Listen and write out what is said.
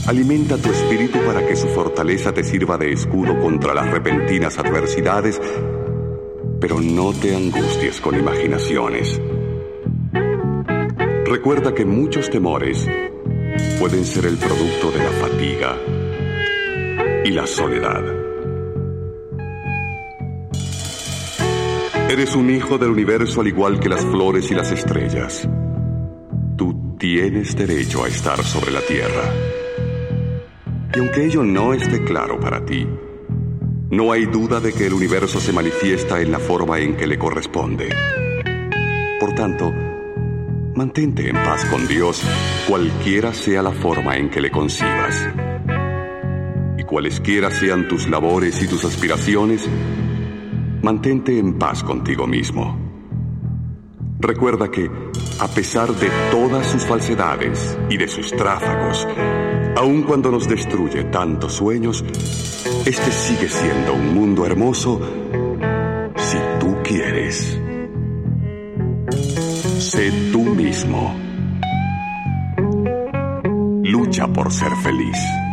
Alimenta tu espíritu para que su fortaleza te sirva de escudo contra las repentinas adversidades, pero no te angusties con imaginaciones. Recuerda que muchos temores pueden ser el producto de la fatiga y la soledad. Eres un hijo del universo al igual que las flores y las estrellas. Tú tienes derecho a estar sobre la tierra. Y aunque ello no esté claro para ti, no hay duda de que el universo se manifiesta en la forma en que le corresponde. Por tanto, mantente en paz con Dios, cualquiera sea la forma en que le concibas. Y cualesquiera sean tus labores y tus aspiraciones, mantente en paz contigo mismo. Recuerda que, a pesar de todas sus falsedades y de sus tráfagos, aun cuando nos destruye tantos sueños, este sigue siendo un mundo hermoso si tú quieres. Sé tú mismo. Lucha por ser feliz.